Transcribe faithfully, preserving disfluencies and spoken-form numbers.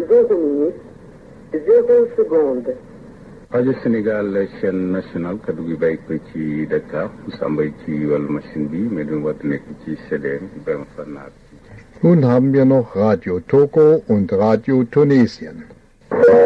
zéro minute, zéro seconde. rajo Sénégal chaîne nationale kaddu gi bàyyi ko ci Dakar Sambay ci wàllu machine bi mais du wat nekk ci C D M Ibrahima Fannar. Nun haben wir noch Radio Togo und Radio Tunesien.